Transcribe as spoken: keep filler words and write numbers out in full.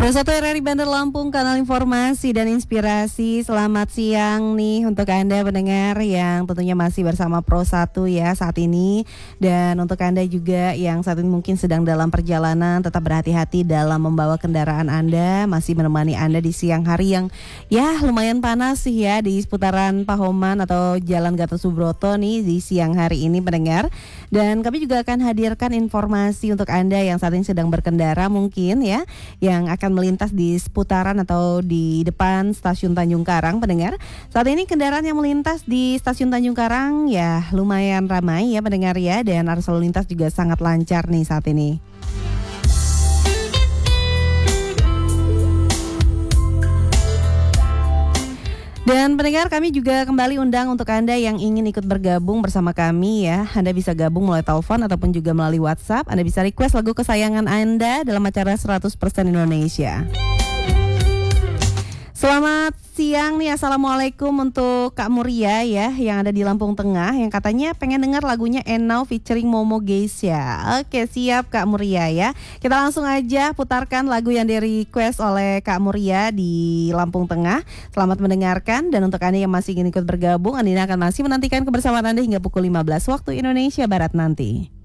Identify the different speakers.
Speaker 1: Persatu R R I Bandar Lampung, kanal informasi dan inspirasi. Selamat siang nih untuk Anda pendengar yang tentunya masih bersama Pro satu ya saat ini. Dan untuk Anda juga yang saat ini mungkin sedang dalam perjalanan, tetap berhati-hati dalam membawa kendaraan Anda. Masih menemani Anda di siang hari yang ya lumayan panas sih ya di seputaran Pahoman atau Jalan Gatot Subroto nih di siang hari ini pendengar. Dan kami juga akan hadirkan informasi untuk Anda yang saat ini sedang berkendara mungkin ya, yang akan melintas di seputaran atau di depan stasiun Tanjung Karang pendengar. Saat ini kendaraan yang melintas di stasiun Tanjung Karang ya lumayan ramai ya pendengar ya, dan arus lalu lintas juga sangat lancar nih saat ini. Dan pendengar, kami juga kembali undang untuk Anda yang ingin ikut bergabung bersama kami ya. Anda bisa gabung melalui telepon ataupun juga melalui WhatsApp. Anda bisa request lagu kesayangan Anda dalam acara seratus persen Indonesia. Selamat siang nih, Assalamualaikum untuk Kak Muria ya, yang ada di Lampung Tengah, yang katanya pengen dengar lagunya Enau featuring Momo Geisha. Oke siap Kak Muria ya. Kita langsung aja putarkan lagu yang di request oleh Kak Muria di Lampung Tengah. Selamat mendengarkan, dan untuk Anda yang masih ingin ikut bergabung, Anda akan masih menantikan kebersamaan Anda hingga pukul lima belas waktu Indonesia Barat nanti.